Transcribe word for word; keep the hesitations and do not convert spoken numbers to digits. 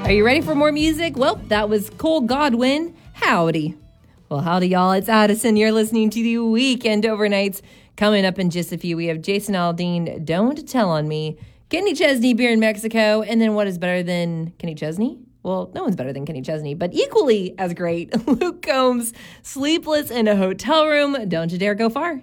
Are you ready for more music? Well, that was Cole Godwin. Howdy. Well, howdy, y'all. It's Addison. You're listening to the Weekend Overnights. Coming up in just a few, we have Jason Aldean, Don't Tell on Me, Kenny Chesney, Beer in Mexico, and then what is better than Kenny Chesney? Well, no one's better than Kenny Chesney, but equally as great, Luke Combs, Sleepless in a Hotel Room. Don't you dare go far.